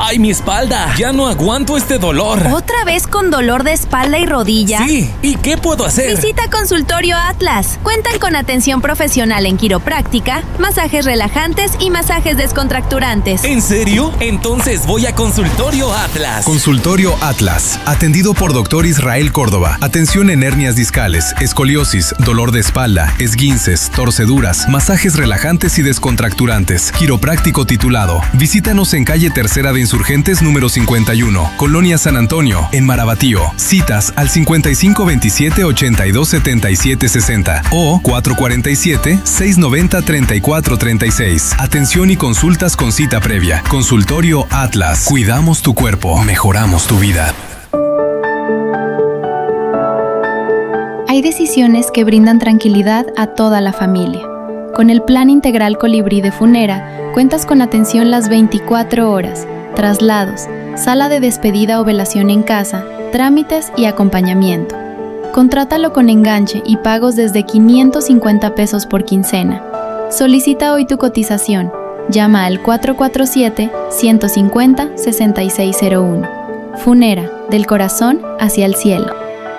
¡Ay, mi espalda! Ya no aguanto este dolor. ¿Otra vez con dolor de espalda y rodilla? Sí, ¿y qué puedo hacer? Visita Consultorio Atlas. Cuentan con atención profesional en quiropráctica, masajes relajantes y masajes descontracturantes. ¿En serio? Entonces voy a Consultorio Atlas. Consultorio Atlas, atendido por Dr. Israel Córdoba. Atención en hernias discales, escoliosis, dolor de espalda, esguinces, torceduras, masajes relajantes y descontracturantes. Quiropráctico titulado. Visítanos en calle Tercera de Insurgentes número 51, Colonia San Antonio, en Marabatío. Citas al 5527-827760 o 447-690-3436. Atención y consultas con cita previa. Consultorio Atlas. Cuidamos tu cuerpo, mejoramos tu vida. Hay decisiones que brindan tranquilidad a toda la familia. Con el Plan Integral Colibrí de Funera, cuentas con atención las 24 horas, traslados, sala de despedida o velación en casa, trámites y acompañamiento. Contrátalo con enganche y pagos desde 550 pesos por quincena. Solicita hoy tu cotización. Llama al 447-150-6601. Funera, del corazón hacia el cielo.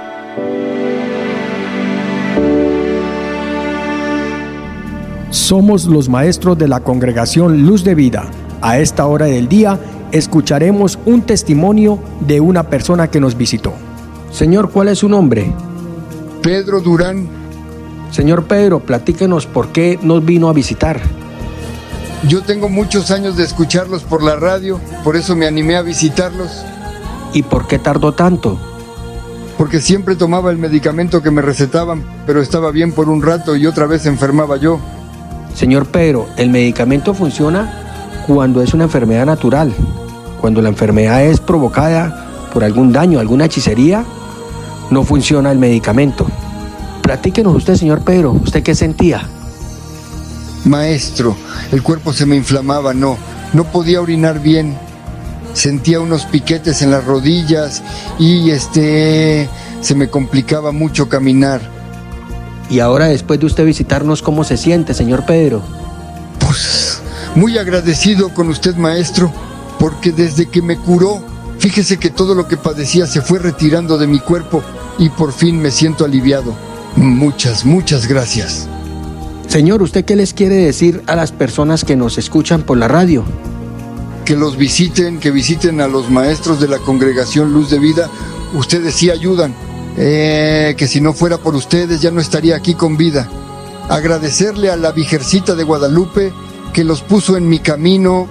Somos los maestros de la Congregación Luz de Vida. A esta hora del día escucharemos un testimonio de una persona que nos visitó. Señor, ¿cuál es su nombre? Pedro Durán. Señor Pedro, platíquenos por qué nos vino a visitar. Yo tengo muchos años de escucharlos por la radio, por eso me animé a visitarlos. ¿Y por qué tardó tanto? Porque siempre tomaba el medicamento que me recetaban, pero estaba bien por un rato y otra vez enfermaba yo. Señor Pedro, el medicamento funciona cuando es una enfermedad natural. Cuando la enfermedad es provocada por algún daño, alguna hechicería, no funciona el medicamento. Platíquenos usted, señor Pedro, ¿usted qué sentía? Maestro, el cuerpo se me inflamaba, no podía orinar bien. Sentía unos piquetes en las rodillas y se me complicaba mucho caminar. Y ahora, después de usted visitarnos, ¿cómo se siente, señor Pedro? Pues muy agradecido con usted, maestro, porque desde que me curó, fíjese que todo lo que padecía se fue retirando de mi cuerpo y por fin me siento aliviado. Muchas gracias. Señor, ¿usted qué les quiere decir a las personas que nos escuchan por la radio? Que los visiten, que visiten a los maestros de la Congregación Luz de Vida. Ustedes sí ayudan. Que si no fuera por ustedes ya no estaría aquí con vida. Agradecerle a la Virgencita de Guadalupe que los puso en mi camino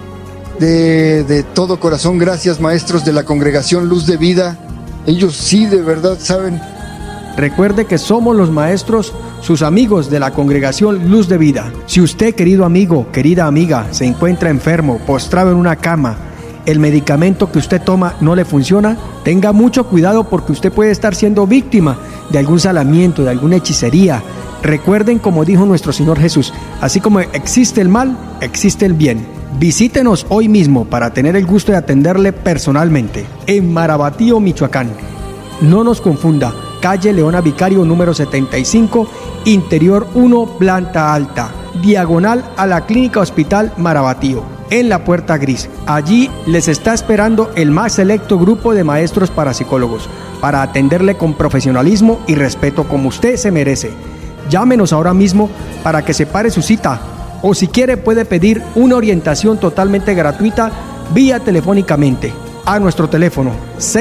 de todo corazón. Gracias, maestros de la Congregación Luz de Vida. Ellos sí de verdad saben. Recuerde que somos los maestros, sus amigos de la Congregación Luz de Vida. Si usted, querido amigo, querida amiga, se encuentra enfermo, postrado en una cama, el medicamento que usted toma no le funciona, tenga mucho cuidado porque usted puede estar siendo víctima de algún salamiento, de alguna hechicería. Recuerden, como dijo nuestro Señor Jesús, así como existe el mal, existe el bien. Visítenos hoy mismo para tener el gusto de atenderle personalmente en Marabatío, Michoacán. No nos confunda, calle Leona Vicario número 75, interior 1, planta alta, diagonal a la Clínica Hospital Marabatío, en la puerta gris. Allí les está esperando el más selecto grupo de maestros parapsicólogos para atenderle con profesionalismo y respeto como usted se merece. Llámenos ahora mismo para que separe su cita, o si quiere puede pedir una orientación totalmente gratuita telefónicamente a nuestro teléfono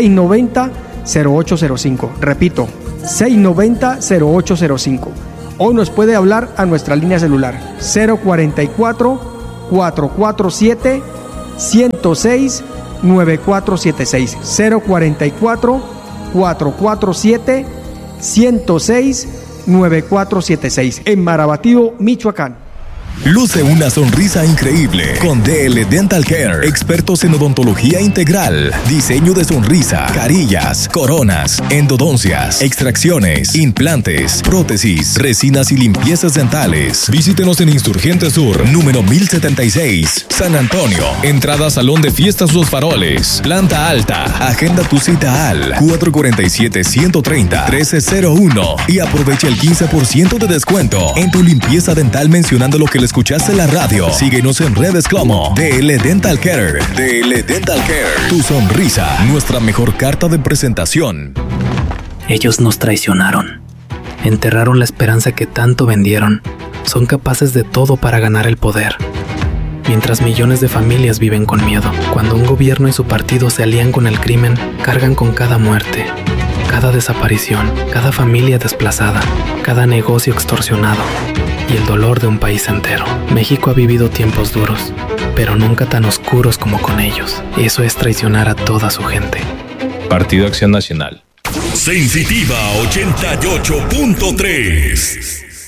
690-0805. Repito, 690-0805. O nos puede hablar a nuestra línea celular 044-447-106-9476. 044-447-106-9476 en Marabatío, Michoacán. Luce una sonrisa increíble con DL Dental Care, expertos en odontología integral, diseño de sonrisa, carillas, coronas, endodoncias, extracciones, implantes, prótesis, resinas y limpiezas dentales. Visítenos en Insurgente Sur, número 1076, San Antonio. Entrada Salón de Fiestas Los Faroles, planta alta. Agenda tu cita al 447-130-1301 y aprovecha el 15% de descuento en tu limpieza dental mencionando lo que porque lo escuchaste en la radio. Síguenos en redes como DL Dental Care. DL Dental Care. Tu sonrisa, nuestra mejor carta de presentación. Ellos nos traicionaron. Enterraron la esperanza que tanto vendieron. Son capaces de todo para ganar el poder. Mientras millones de familias viven con miedo. Cuando un gobierno y su partido se alían con el crimen, cargan con cada muerte, cada desaparición, cada familia desplazada, cada negocio extorsionado y el dolor de un país entero. México ha vivido tiempos duros, pero nunca tan oscuros como con ellos. Eso es traicionar a toda su gente. Partido Acción Nacional. Sensitiva 88.3